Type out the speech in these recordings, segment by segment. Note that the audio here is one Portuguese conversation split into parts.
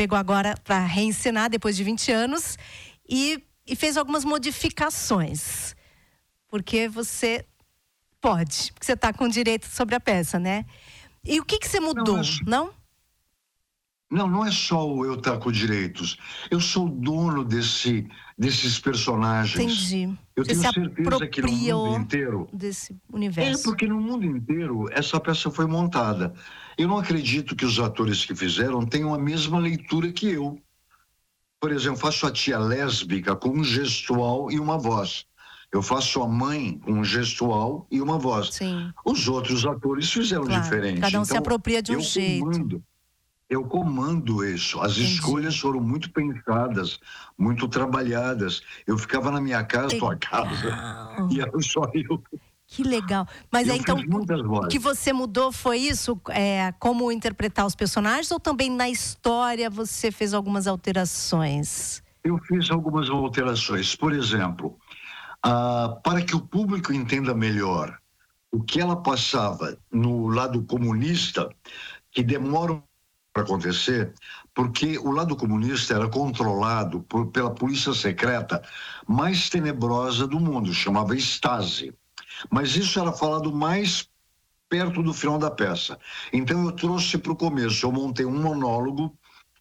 pegou agora para reencenar depois de 20 anos e fez algumas modificações. Porque você pode, porque você está com direito sobre a peça, né? E o que você mudou, não? Não é só eu estar com direitos. Eu sou dono desses personagens. Entendi. Eu você tenho se certeza que no mundo inteiro... desse universo. Porque no mundo inteiro essa peça foi montada. Eu não acredito que os atores que fizeram tenham a mesma leitura que eu. Por exemplo, faço a tia lésbica com um gestual e uma voz. Eu faço a mãe com um gestual e uma voz. Sim. Os outros atores fizeram diferente. Cada um se apropria de um jeito. Eu comando isso. As escolhas foram muito pensadas, muito trabalhadas. Eu ficava na minha casa, tua casa, e era só eu. Que legal. Mas então, o que você mudou foi isso? Como interpretar os personagens ou também na história você fez algumas alterações? Eu fiz algumas alterações. Por exemplo, para que o público entenda melhor o que ela passava no lado comunista, que demora para acontecer, porque o lado comunista era controlado pela polícia secreta mais tenebrosa do mundo, chamava Stasi. Mas isso era falado mais perto do final da peça. Então eu trouxe para o começo, eu montei um monólogo,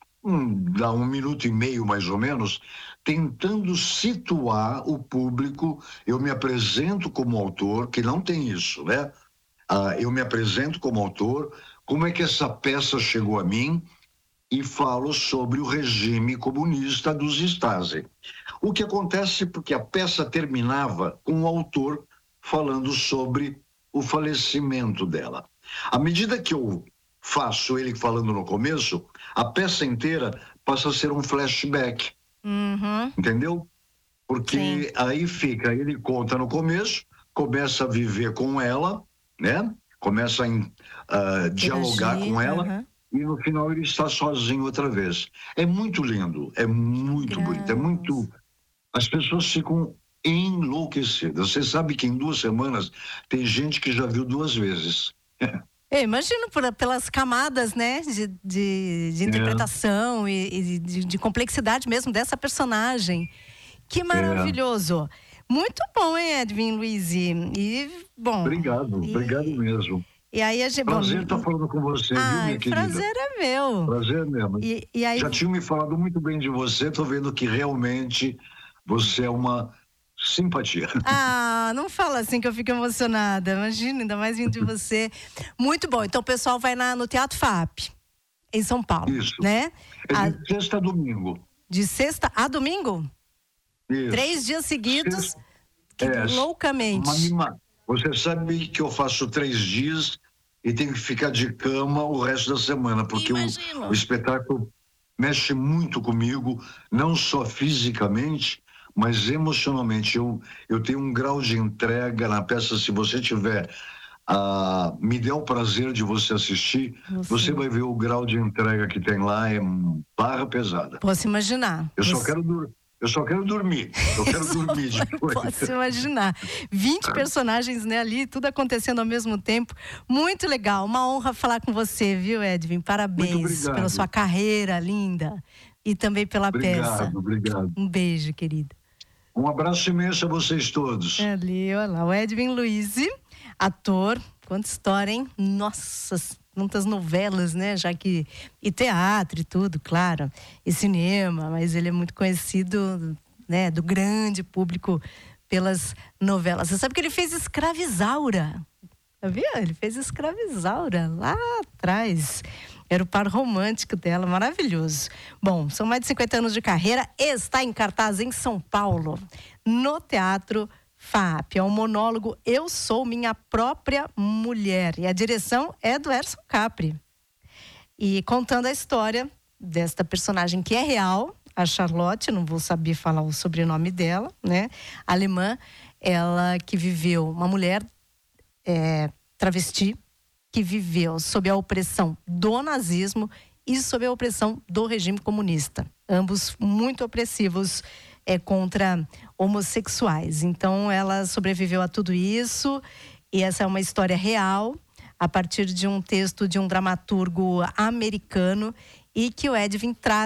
dá 1 minuto e meio mais ou menos, tentando situar o público. Eu me apresento como autor, que não tem isso, né? Eu me apresento como autor, como é que essa peça chegou a mim, e falo sobre o regime comunista dos Stasi. O que acontece porque a peça terminava com o autor falando sobre o falecimento dela. À medida que eu faço ele falando no começo, a peça inteira passa a ser um flashback. Entendeu? Porque aí fica, ele conta no começo, começa a viver com ela, né? Começa a dialogar com ela, e no final ele está sozinho outra vez. É muito lindo, é muito bonito, é muito... As pessoas ficam enlouquecidas. Você sabe que em 2 semanas tem gente que já viu 2 vezes. Eu imagino pelas camadas, né, de interpretação e de complexidade mesmo dessa personagem. Que maravilhoso! Muito bom, hein, Edwin Luiz? E, bom... Obrigado mesmo. E aí, prazer estar falando com você, viu, minha querida? Prazer é meu. Prazer mesmo. E aí... Já tinha me falado muito bem de você, tô vendo que realmente você é uma simpatia. Não fala assim que eu fico emocionada. Imagina, ainda mais vindo de você. Muito bom. Então o pessoal vai no Teatro FAP, em São Paulo. Isso. Né? De sexta a domingo. De sexta a domingo? Isso. 3 dias seguidos, loucamente. Você sabe que eu faço 3 dias e tenho que ficar de cama o resto da semana, porque o espetáculo mexe muito comigo, não só fisicamente, mas emocionalmente. Eu tenho um grau de entrega na peça. Se você tiver, me der o prazer de você assistir, você vai ver o grau de entrega que tem lá, é barra pesada. Posso imaginar. Eu só quero dormir. Eu quero dormir depois. Posso imaginar. 20 personagens, né, ali, tudo acontecendo ao mesmo tempo. Muito legal. Uma honra falar com você, viu, Edwin? Parabéns pela sua carreira linda e também pela peça. Obrigado. Um beijo, querida. Um abraço imenso a vocês todos. Ali, olha lá, o Edwin Luiz, ator. Quanta história, hein? Nossa, muitas novelas, né? Já que... E teatro e tudo, claro. E cinema, mas ele é muito conhecido, né? Do grande público pelas novelas. Você sabe que ele fez Escravizaura. Viu? Ele fez Escravizaura lá atrás. Era o par romântico dela, maravilhoso. Bom, são mais de 50 anos de carreira. Está em cartaz em São Paulo, no Teatro FAP. É um monólogo Eu Sou Minha Própria Mulher. E a direção é do Erson Capri. E contando a história desta personagem que é real, a Charlotte, não vou saber falar o sobrenome dela, né? Alemã, ela que viveu, uma mulher travesti, que viveu sob a opressão do nazismo e sob a opressão do regime comunista. Ambos muito opressivos contra homossexuais. Então, ela sobreviveu a tudo isso, e essa é uma história real, a partir de um texto de um dramaturgo americano, e que o Edwin traz